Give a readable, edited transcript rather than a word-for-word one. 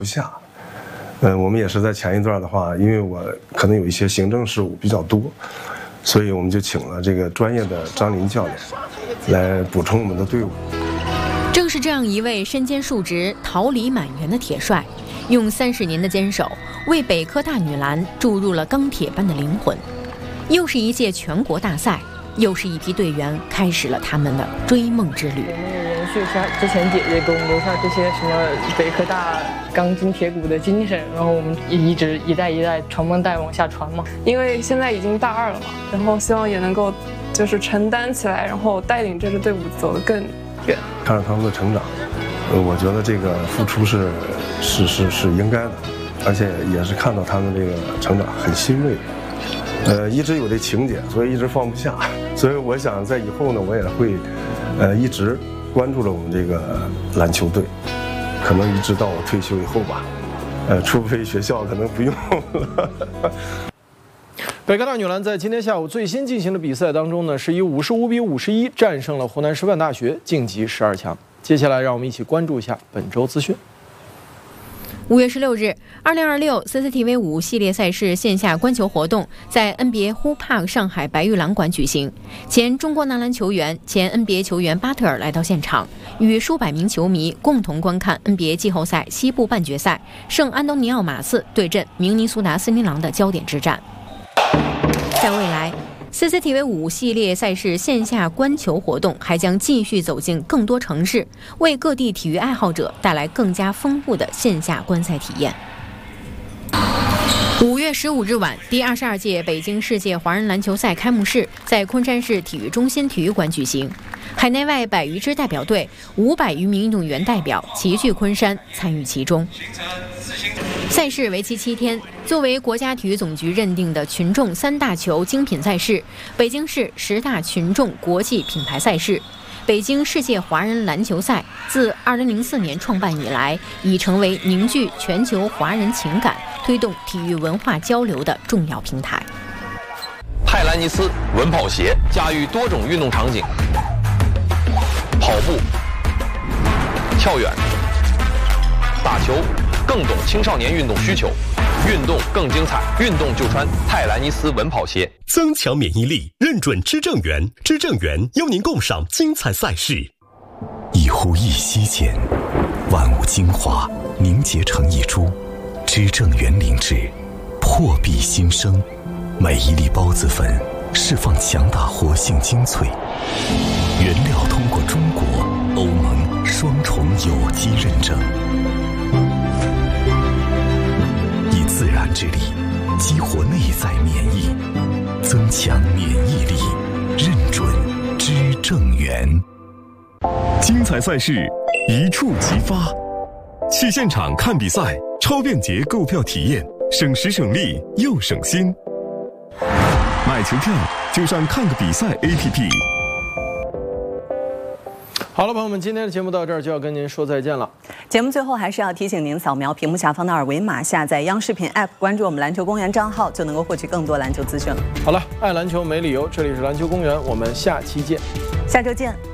不下。我们也是在前一段的话，因为我可能有一些行政事务比较多，所以我们就请了这个专业的张林教练来补充我们的队伍。 正是这样一位身兼数职、桃李满园的铁帅，用30年的坚守，为北科大女篮注入了钢铁般的灵魂。又是一届全国大赛，又是一批队员开始了他们的追梦之旅。 延续下之前姐姐给我们留下这些什么北科大钢筋铁骨的精神，然后我们一直一代一代传梦带往下传嘛。 因为现在已经大2了嘛，然后希望也能够就是承担起来，然后带领这支队伍走得更远。 看着他们的成长，我觉得这个付出是应该的，而且也是看到他们这个成长很欣慰。一直有这情节，所以一直放不下。所以我想在以后呢，我也会一直关注着我们这个篮球队，可能一直到我退休以后吧。除非学校可能不用了。 北科大女篮在今天下午最新进行的比赛当中呢，是以55比51战胜了湖南师范大学，晋级12强。接下来让我们一起关注一下本周资讯。 5月16日，2026 CCTV 5系列赛事线下观球活动在 NBA Who Park 上海白玉兰馆举行。前中国男篮球员、前 NBA 球员巴特尔来到现场，与数百名球迷共同观看 NBA 季后赛西部半决赛圣安东尼奥马刺对阵明尼苏达森林狼的焦点之战。在未来，CCTV 5系列赛事线下观球活动还将继续走进更多城市，为各地体育爱好者带来更加丰富的线下观赛体验。5月15日晚，第22届北京世界华人篮球赛开幕式在昆山市体育中心体育馆举行，海内外100余支代表队、500余名运动员代表齐聚昆山参与其中。赛事为期7天，作为国家体育总局认定的群众3大球精品赛事，北京市10大群众国际品牌赛事，北京世界华人篮球赛自2004年创办以来，已成为凝聚全球华人情感、推动体育文化交流的重要平台。 泰兰尼斯稳跑鞋驾驭多种运动场景，跑步、跳远、打球，更懂青少年运动需求，运动更精彩，运动就穿泰兰尼斯稳跑鞋。 增强免疫力，认准知正源，知正源邀您共赏精彩赛事。 一呼一吸间，万物精华凝结成一株，知正源灵芝破壁新生，每一粒孢子粉释放强大活性精粹，原料通过中国、欧盟双重有机认证，以自然之力激活内在免疫，增强免疫力，认准知正源。 精彩赛事一触即发，去现场看比赛，超便捷购票体验，省时省力又省心。买球票就上看个比赛 APP。 好了，朋友们，今天的节目到这儿就要跟您说再见了。 节目最后还是要提醒您，扫描屏幕下方的2维码，下载央视频 App， 关注我们篮球公园账号，就能够获取更多篮球资讯了。 好了，爱篮球没理由，这里是篮球公园，我们下期见。 下周见。